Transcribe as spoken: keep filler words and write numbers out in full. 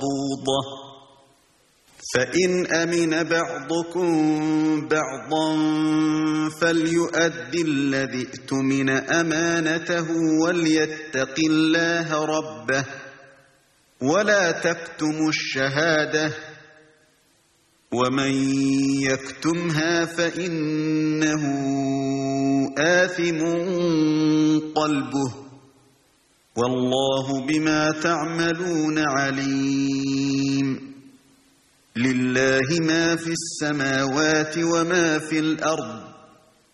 مَقْبُوضَةٌ فَإِنْ أَمِنَ بَعْضُكُمْ بَعْضًا فَلْيُؤَدِّ الَّذِي اؤْتُمِنَ أَمَانَتَهُ وَلْيَتَّقِ اللَّهَ رَبَّهُ وَلَا تَكْتُمُوا الشَّهَادَةَ وَمَنْ يَكْتُمْهَا فَإِنَّهُ آثِمٌ قَلْبُهُ وَاللَّهُ بِمَا تَعْمَلُونَ عَلِيمٌ لِلَّهِ مَا فِي السَّمَاوَاتِ وَمَا فِي الْأَرْضِ